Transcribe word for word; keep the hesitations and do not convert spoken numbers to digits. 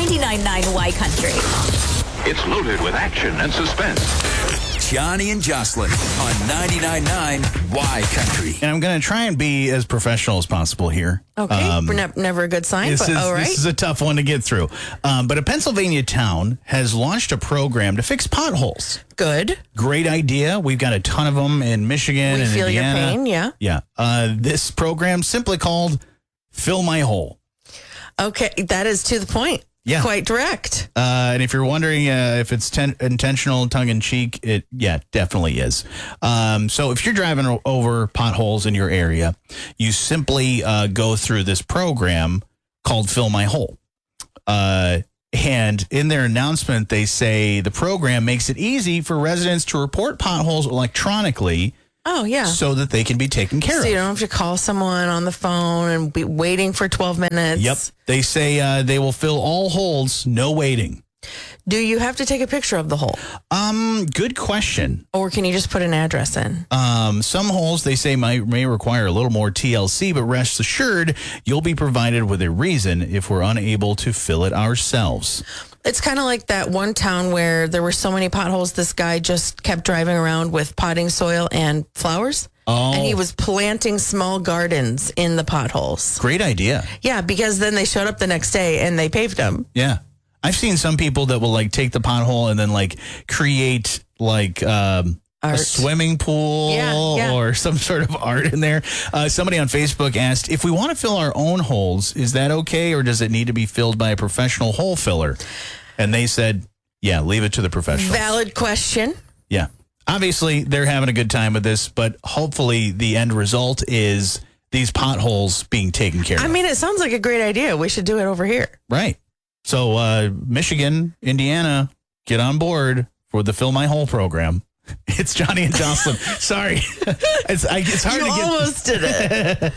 ninety-nine point nine Y Country. It's loaded with action and suspense. Johnny and Jocelyn on ninety-nine point nine Y Country. And I'm going to try and be as professional as possible here. Okay, Um, ne- never a good sign, This but is, all right. this is a tough one to get through. Um, but a Pennsylvania town has launched a program to fix potholes. Good. Great idea. We've got a ton of them in Michigan We and feel your Indiana. pain, yeah. Yeah. Uh, this program simply called Fill My Hole. Okay, that is to the point. Yeah. Quite direct. Uh, and if you're wondering uh, if it's ten- intentional, tongue-in-cheek, it yeah, definitely is. Um, so if you're driving o- over potholes in your area, you simply uh, go through this program called Fill My Hole. Uh, and in their announcement, they say the program makes it easy for residents to report potholes electronically Oh, yeah. so that they can be taken care So of. you don't have to call someone on the phone and be waiting for twelve minutes. Yep. They say uh, they will fill all holes, no waiting. Do you have to take a picture of the hole? Um, good question. Or can you just put an address in? Um, some holes they say might may require a little more T L C, but rest assured you'll be provided with a reason if we're unable to fill it ourselves. It's kind of like that one town where there were so many potholes, this guy just kept driving around with potting soil and flowers. Oh. And he was planting small gardens in the potholes. Great idea. Yeah, because then they showed up the next day and they paved them. Yeah. I've seen some people that will like take the pothole and then like create like um a Art. swimming pool Yeah, yeah. or some sort of art in there. Uh, somebody on Facebook asked, if we want to fill our own holes, is that okay? Or does it need to be filled by a professional hole filler? And they said, yeah, leave it to the professionals. Valid question. Yeah. Obviously, they're having a good time with this, but hopefully the end result is these potholes being taken care of. I mean, it sounds like a great idea. We should do it over here. Right. So, uh, Michigan, Indiana, get on board for the Fill My Hole program. It's Johnny and Jocelyn. Sorry. It's, I, it's hard You to get. almost did it.